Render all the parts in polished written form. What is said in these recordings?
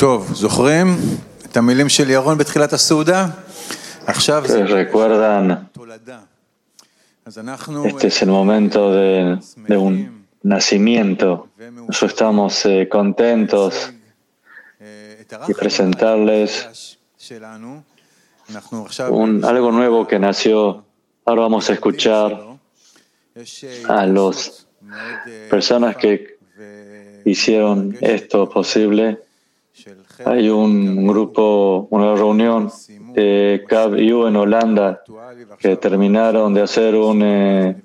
טוב, זוכרים את המילים של ירון בתחילת הסעודה? עכשיו זה ¿Recuerdan? תולדה. אז אנחנו Este es el momento de un nacimiento. Nosotros estamos contentos y presentarles algo nuevo que nació. Ahora vamos a escuchar a las personas que hicieron esto posible. Hay un grupo, una reunión de CAB-U en Holanda que terminaron de hacer un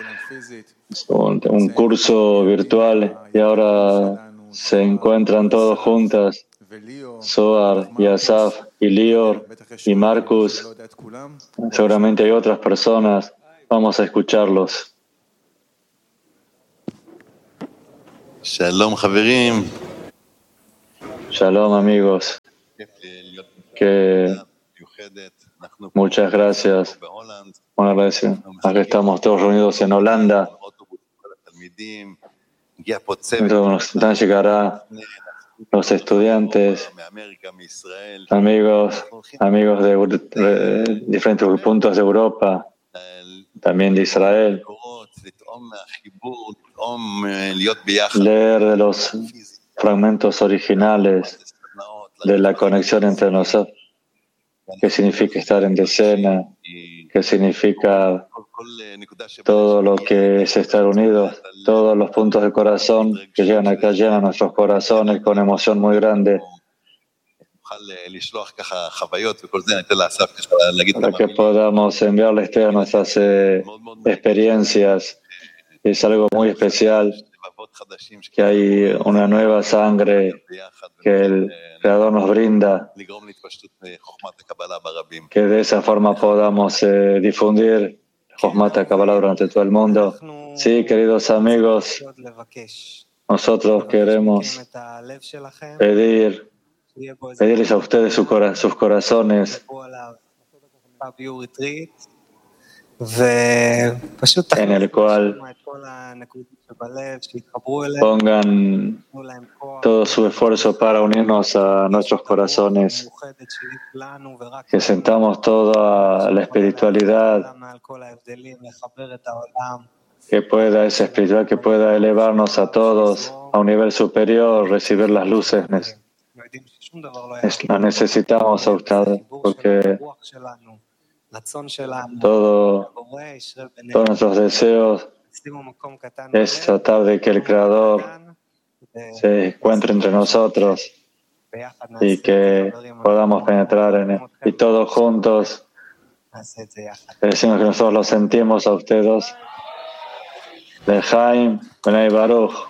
curso virtual y ahora se encuentran todos juntas. Zohar y Asaf y Lior y Marcus. Seguramente hay otras personas. Vamos a escucharlos. Shalom, Javerim. Shalom, amigos. Muchas gracias. Bueno, gracias. Aquí estamos todos reunidos en Holanda. Entonces llegará los estudiantes, amigos de diferentes puntos de Europa, también de Israel. Leer de los fragmentos originales de la conexión entre nosotros, qué significa estar en decena, qué significa todo lo que es estar unidos, todos los puntos de corazón que llegan acá llenan nuestros corazones con emoción muy grande, para que podamos enviarles todas nuestras experiencias. Es algo muy especial, que hay una nueva sangre que el Creador nos brinda, que de esa forma podamos difundir Jochmat Kabbalah durante todo el mundo. Sí, queridos amigos, nosotros queremos pedirles a ustedes sus corazones, en el cual pongan todo su esfuerzo para unirnos a nuestros corazones, que sentamos toda la espiritualidad, esa espiritualidad que pueda elevarnos a todos a un nivel superior, recibir las luces. Las necesitamos a ustedes, porque todos nuestros deseos es tratar de que el Creador se encuentre entre nosotros y que podamos penetrar en él. Y todos juntos decimos que nosotros lo sentimos a ustedes. Lejaim, Benay Baruch.